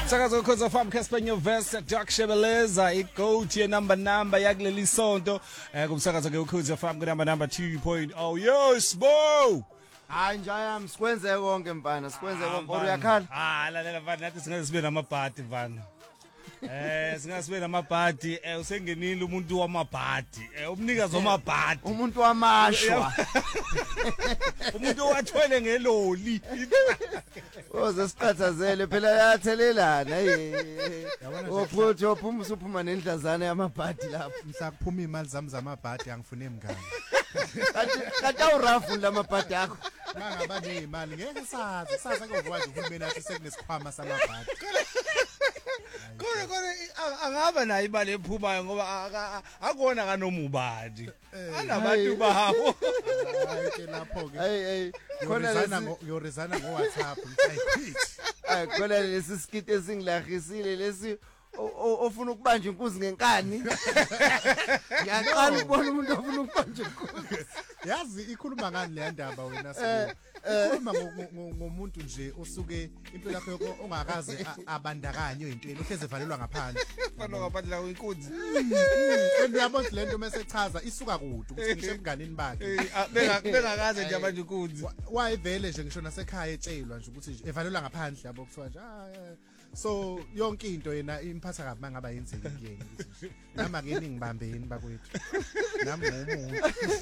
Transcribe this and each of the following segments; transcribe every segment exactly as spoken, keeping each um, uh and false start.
Sakazo Khoza Farm Casper Vest Doc Shebeleza igoat ye number number yakuleli sonto eh kumsakazo ke uKhoza Farm number number two point oh yes bo. Hayi njaya msikwenze konke mfana sikwenze konke uyakhala. Ah lalela mfana nathi singaze sibe namabhadi mfana. Eh singasibe namabhadi eh usengenile umuntu wamabhadi eh umnikazi wamabhadi umuntu wamashwa umuntu owathwele ngeloli oze siqhathazele phela yathelelana hey ofuthi ophuma usuphuma nendlazana yamabhadi lapho msakuphuma imali zami zamabhadi angifune mngani kanti kanti awurafu lamabhadi akho mangaba nemali ngeke sazi sazi akuzwazi uhulumeni athi sekunesikhwama samabhadi Kona kona angaba nayo imali ephumayo ngoba akona kanomubadi anabantu bawo hayi ke lapho ke hey hey khona lesi yorizana ngo WhatsApp ngiyayiphithi ay khona lesi skit esingilagisile lesi ofuna ukubanja inkuzi ngenkani ngiyaqala ukubona umuntu ofuna ukubanja inkuzi yazi ikhuluma ngani le ndaba wena sibona ikhuluma ngomuntu nje osuke impilo yakhe ongakaze abandakanywe intweni uhleze valelwa ngaphandle fana ngaphandle la inkunzi uyabona le nto mase chaza isuka kude ukuthi ngisho emnganini bakhe bengakaze nje abanje inkunzi wayivele nje ngisho nasekhaya etshelwa nje ukuthi evalelwa ngaphandle yabo kuthiwa nje so yonke into yena imphatha kabi mangaba yenzeke kuyena ukuthi nama ke ningibambeni bakwethu nami ngomuntu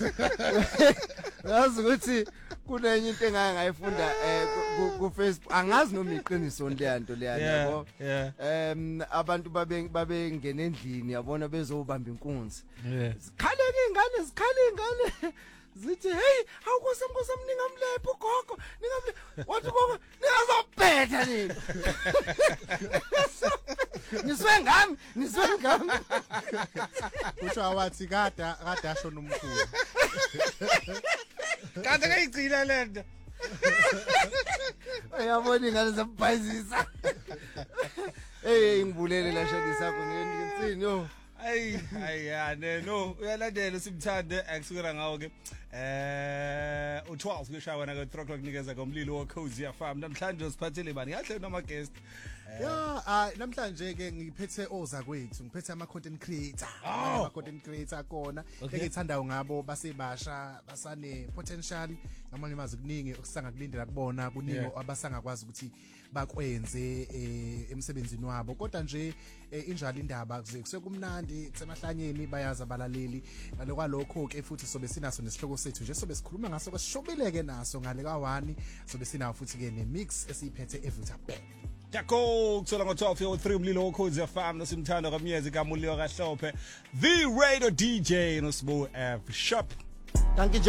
yazi ukuthi kunenye into engake ngayifunda ku Facebook angazi noma iqiniso leyanto leya yabo em abantu babe babengena endlini yabona bezobamba inkunzi sikhaleke ingane sikhale ingane zithi hey awukusemkosi ningamlepho gogo ningamle wathi gogo ningazobhetha nini niswe ngami niswe ngami usho awathi kada kada asho nomkhulu kanti kayigcina lento uyabona ingane zabhayizisa hey ngibulele la shadi sakho ngensini yo Ay ayane no uyalandela simthande akusukela ngawo ke eh u twelve kushawa na ke three o'clock nikeza komlilo woKhoza Farm namhlanje usiphathele bani kahle noma guest yeah ah namhlanje ke ngiphethe oza kwethu ngiphethe ama content creator ama content creator kona engithandayo ngabo basebasha basane potential ngamanye mazi kuningi okusanga kulindela kubona kuningi abasangakwazi ukuthi bakwenze emsebenzini wabo kodwa nje injalo indaba kusekumnandi kusemahlanyeni bayaza abalaleli ngalokwalokho ke futhi sobe sinaso nesihloko sethu nje sobe sikhuluma ngaso kwasishobeleke naso ngale ka one sobe sinawo futhi ke ne mix esiyiphethe evutha band Jako kuthola ngo twelve oh three umlilo woKhoza Farm nosimthando kamnyezi kaMulilo kaHlophe the radio D J noSibu F shop thank you